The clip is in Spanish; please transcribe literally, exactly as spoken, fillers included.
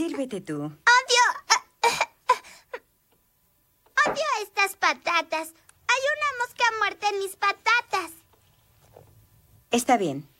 Sírvete tú. Odio... Odio estas patatas. Hay una mosca muerta en mis patatas. Está bien.